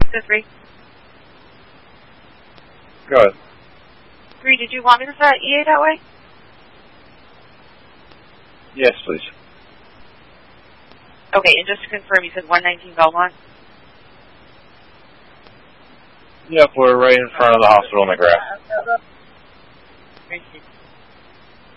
603. Go ahead. 3, did you want me to set EA that way? Yes, please. Okay, and just to confirm, you said 119 Belmont? Yep, we're right in front of the hospital in the grass.